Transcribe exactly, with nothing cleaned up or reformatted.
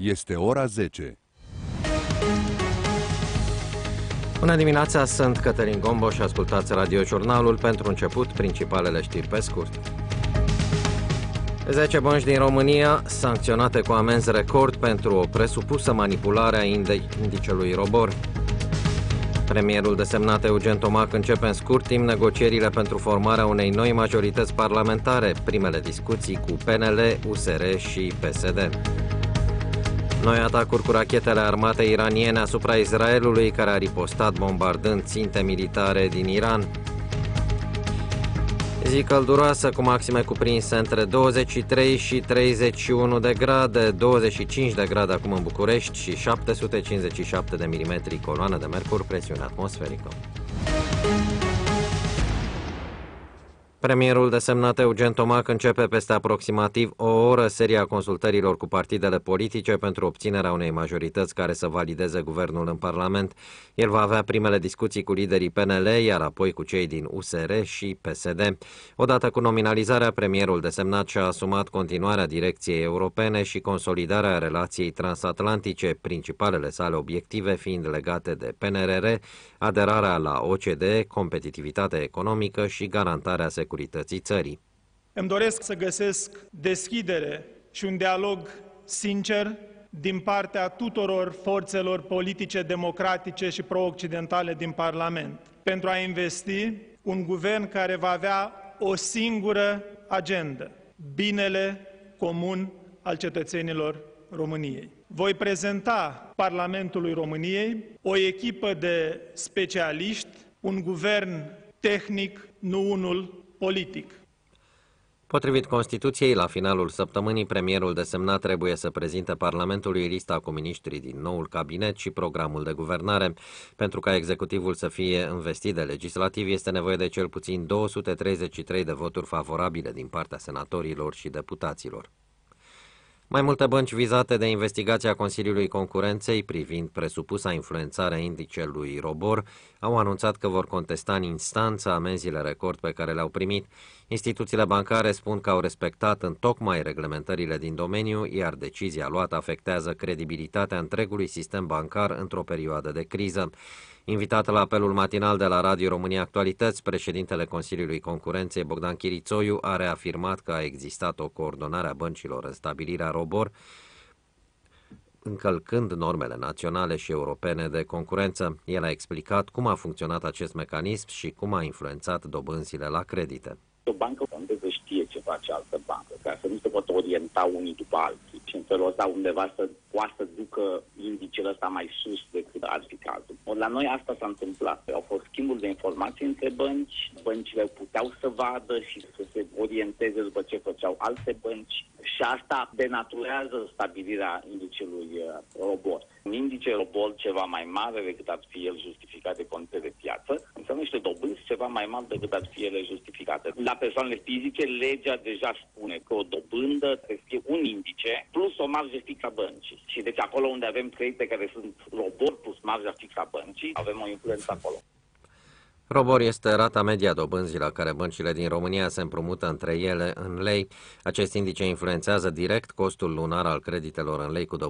Este ora zece. Bună dimineața, sunt Cătălin Gombo și ascultați Radio-Jurnalul. Pentru început, principalele știri pe scurt. zece bănci din România sancționate cu amenzi record pentru o presupusă manipulare a indicelui Robor. Premierul desemnat Eugen Tomac începe în scurt timp negocierile pentru formarea unei noi majorități parlamentare, primele discuții cu P N L, U S R și P S D. Noi atacuri cu rachetele armatei iraniene asupra Israelului, care a ripostat bombardând ținte militare din Iran. Zi călduroasă cu maxime cuprinse între douăzeci și trei și treizeci și unu de grade, douăzeci și cinci de grade acum în București și șapte sute cincizeci și șapte de milimetri coloană de mercur, presiune atmosferică. Premierul desemnat Eugen Tomac începe peste aproximativ o oră seria consultărilor cu partidele politice pentru obținerea unei majorități care să valideze guvernul în Parlament. El va avea primele discuții cu liderii P N L, iar apoi cu cei din U S R și P S D. Odată cu nominalizarea, premierul desemnat și-a asumat continuarea direcției europene și consolidarea relației transatlantice, principalele sale obiective fiind legate de P N R R, aderarea la O C D E, competitivitate economică și garantarea securității țării. Îmi doresc să găsesc deschidere și un dialog sincer din partea tuturor forțelor politice democratice și pro-occidentale din Parlament pentru a investi un guvern care va avea o singură agendă: binele comun al cetățenilor României. Voi prezenta Parlamentului României o echipă de specialiști, un guvern tehnic, nu unul politic. Potrivit Constituției, la finalul săptămânii, premierul desemnat trebuie să prezinte Parlamentului lista cu miniștrii din noul cabinet și programul de guvernare. Pentru ca executivul să fie învestit de legislativ, este nevoie de cel puțin două sute treizeci și trei de voturi favorabile din partea senatorilor și deputaților. Mai multe bănci vizate de investigația Consiliului Concurenței privind presupusa influențare a indicelui Robor au anunțat că vor contesta în instanță amenziile record pe care le-au primit. Instituțiile bancare spun că au respectat întocmai reglementările din domeniu, iar decizia luată afectează credibilitatea întregului sistem bancar într-o perioadă de criză. Invitat la apelul matinal de la Radio România Actualități, președintele Consiliului Concurenței, Bogdan Chirițoiu, a reafirmat că a existat o coordonare a băncilor în stabilirea Robor, încălcând normele naționale și europene de concurență. El a explicat cum a funcționat acest mecanism și cum a influențat dobânzile la credite. O bancă unde să știe ce face altă bancă, ca să nu se poată orienta unii după alții și în felul ăsta undeva să poată să ducă indicele ăsta mai sus decât ar fi cazul. Or, la noi asta s-a întâmplat. Au fost schimburi de informații între bănci, băncile puteau să vadă și să se orienteze după ce făceau alte bănci și asta denaturează stabilirea indicelui Robor. Un indice Robor ceva mai mare decât ar fi el justificat de condiții de piață înseamnă niște dobânzi ceva mai mari decât ar fi ele justificate. La persoanele fizice, legea deja spune că o dobândă trebuie să fie un indice plus o marjă fixă a băncii. Și deci acolo unde avem credite care sunt Robor plus marja fixă a băncii, avem o influență acolo. Robor este rata media a dobânzii la care băncile din România se împrumută între ele în lei. Acest indice influențează direct costul lunar al creditelor în lei cu dobânzi